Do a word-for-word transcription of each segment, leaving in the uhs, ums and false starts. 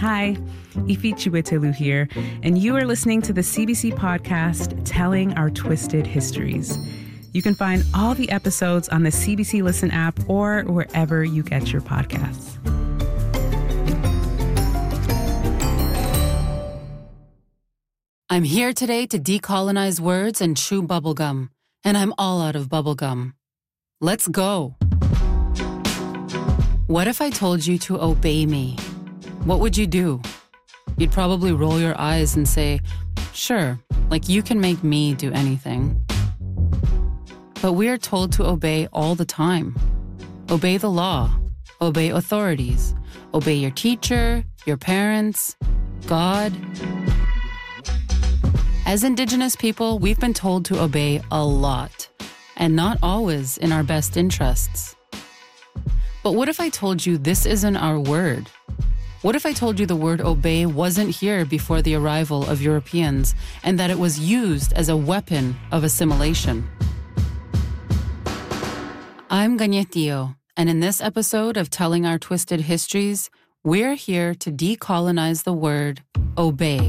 Hi, Ifi Chiwetelu here, and you are listening to the C B C podcast, Telling Our Twisted Histories. You can find all the episodes on the C B C Listen app or wherever you get your podcasts. I'm here today to decolonize words and chew bubblegum, and I'm all out of bubblegum. Let's go. What if I told you to obey me? What would you do? You'd probably roll your eyes and say, sure, like you can make me do anything. But we are told to obey all the time. Obey the law, obey authorities, obey your teacher, your parents, God. As Indigenous people, we've been told to obey a lot, and not always in our best interests. But what if I told you this isn't our word? What if I told you the word obey wasn't here before the arrival of Europeans, and that it was used as a weapon of assimilation? I'm Ganyetio, and in this episode of Telling Our Twisted Histories, we're here to decolonize the word obey.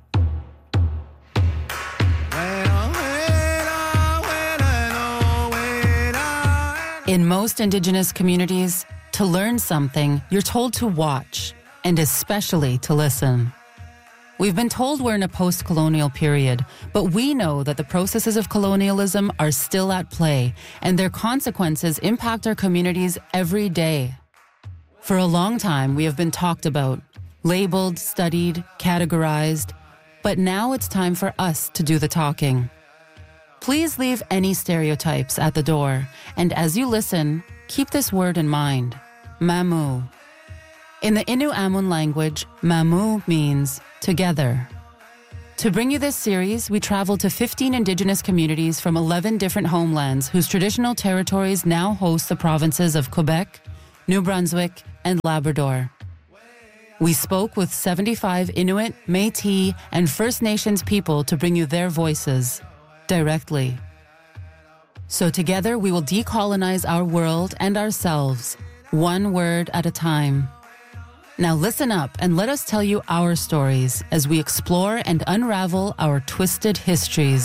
In most Indigenous communities, to learn something, you're told to watch, and especially to listen. We've been told we're in a post-colonial period, but we know that the processes of colonialism are still at play, and their consequences impact our communities every day. For a long time, we have been talked about, labeled, studied, categorized, but now it's time for us to do the talking. Please leave any stereotypes at the door, and as you listen, keep this word in mind, mamu. In the Innu Amun language, mamu means together. To bring you this series, we traveled to fifteen Indigenous communities from eleven different homelands whose traditional territories now host the provinces of Quebec, New Brunswick, and Labrador. We spoke with seventy-five Inuit, Métis, and First Nations people to bring you their voices directly. So together we will decolonize our world and ourselves, one word at a time. Now listen up and let us tell you our stories as we explore and unravel our twisted histories.